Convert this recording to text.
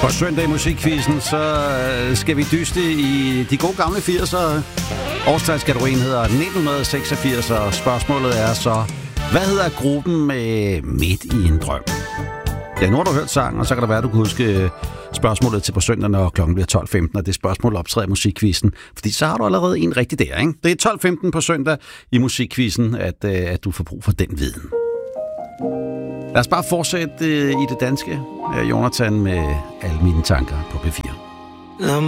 På søndag i musikquizzen, så skal vi dyste i de gode gamle 80'ere. Årstalskategorien hedder 1986, og spørgsmålet er så, hvad hedder gruppen Midt i en drøm? Ja, nu har du hørt sangen, og så kan det være, at du kan huske spørgsmålet til på søndag, når klokken bliver 12.15, og det spørgsmål optræder i musikquizzen. Fordi så har du allerede en rigtig der, ikke? Det er 12.15 på søndag i musikquizzen, at du får brug for den viden. Lad os bare fortsætte i det danske, Jonathan, med alle mine tanker på P4.